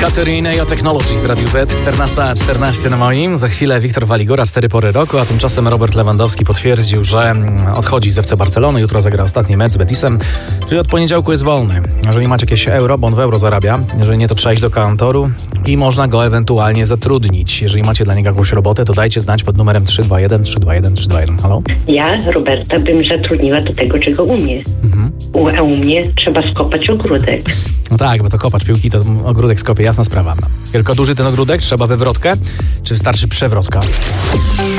Katerina i o Technology w Radiu Z, 14:14 na moim. Za chwilę Wiktor Waligora, 4 pory roku, a tymczasem Robert Lewandowski potwierdził, że odchodzi z FC Barcelony. Jutro zagra ostatni mecz z Betisem, czyli od poniedziałku jest wolny. Jeżeli macie jakieś euro, bo on w euro zarabia. Jeżeli nie, to trzeba iść do kantoru i można go ewentualnie zatrudnić. Jeżeli macie dla niego jakąś robotę, to dajcie znać pod numerem 321 321 321. Halo? Ja Roberta bym zatrudniła do tego, czego umie. A u mnie trzeba skopać ogródek. No tak, bo to kopacz piłki, to ogródek skopie, jasna sprawa. Tylko duży ten ogródek, trzeba wywrotkę, czy wystarczy przewrotka?